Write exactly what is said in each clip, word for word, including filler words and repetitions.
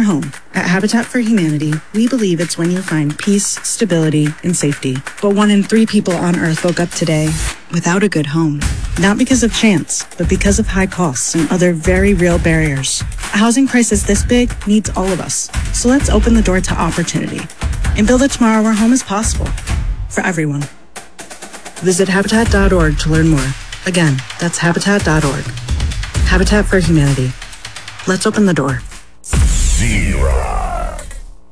home. At Habitat for Humanity, we believe it's when you find peace, stability, and safety. But one in three people on Earth woke up today without a good home. Not because of chance, but because of high costs and other very real barriers. A housing crisis this big needs all of us. So let's open the door to opportunity and build a tomorrow where home is possible for everyone. Visit Habitat dot org to learn more. Again, that's Habitat dot org. Habitat for Humanity. Let's open the door. Z-Rock.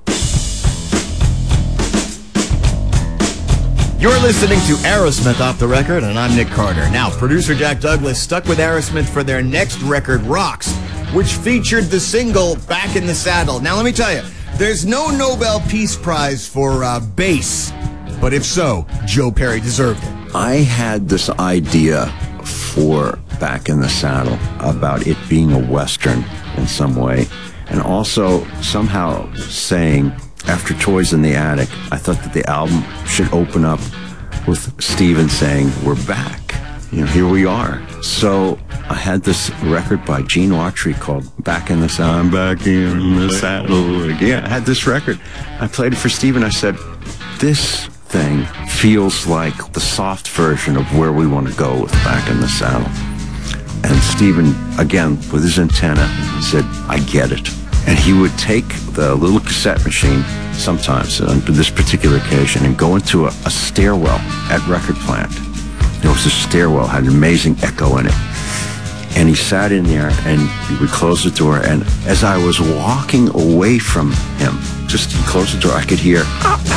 You're listening to Aerosmith Off the Record, and I'm Nick Carter. Now, producer Jack Douglas stuck with Aerosmith for their next record, Rocks, which featured the single Back in the Saddle. Now, let me tell you, there's no Nobel Peace Prize for uh, bass, but if so, Joe Perry deserved it. I had this idea for Back in the Saddle about it being a Western in some way, and also somehow saying, after Toys in the Attic, I thought that the album should open up with Steven saying, we're back. You know, here we are. So I had this record by Gene Autry called Back in the Saddle. I'm back in the saddle again. I had this record. I played it for Steven. I said, this thing feels like the soft version of where we want to go with Back in the Saddle. And Steven, again, with his antenna, said, I get it. And he would take the little cassette machine, sometimes on this particular occasion, and go into a, a stairwell at Record Plant. There was a stairwell, had an amazing echo in it. And he sat in there, and he would close the door, and as I was walking away from him, just to close the door, I could hear,